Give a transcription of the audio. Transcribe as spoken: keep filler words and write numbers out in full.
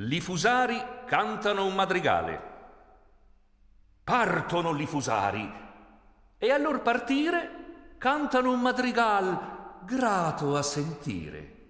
Li fusari cantano un madrigale. Partono li fusari e al lor partire cantano un madrigal grato a sentire.